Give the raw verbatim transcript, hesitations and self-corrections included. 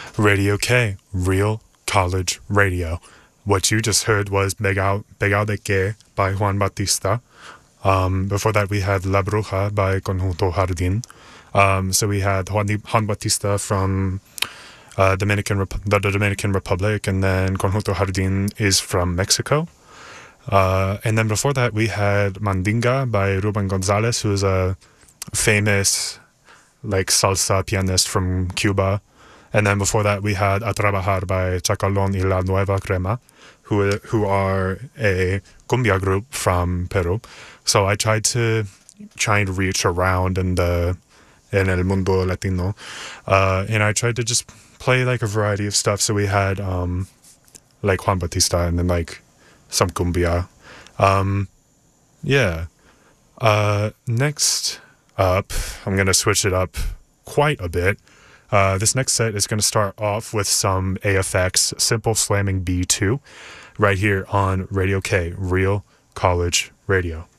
Radio K, Real College Radio. What you just heard was Pegao, Pegao de Que by Juan Batista. Um, before that, we had La Bruja by Conjunto Jardín. Um, so we had Juan, Juan Batista from uh, Dominican Rep- the Dominican Republic, and then Conjunto Jardín is from Mexico. Uh, and then before that, we had Mandinga by Ruben Gonzalez, who is a famous like salsa pianist from Cuba. And then before that, we had A Trabajar by Chacalón y La Nueva Crema, who who are a cumbia group from Peru. So I tried to try and reach around in the in el mundo latino, uh, and I tried to just play like a variety of stuff. So we had um, like Juan Batista, and then like some cumbia. Um, yeah. Uh, next up, I'm gonna switch it up quite a bit. Uh, this next set is going to start off with some A F X Simple Slamming B two right here on Radio K, Real College Radio.